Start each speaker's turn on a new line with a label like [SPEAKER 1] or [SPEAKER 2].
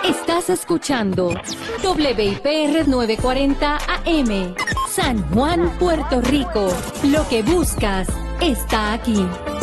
[SPEAKER 1] Estás escuchando WIPR 940 AM, San Juan, Puerto Rico. Lo que buscas está aquí.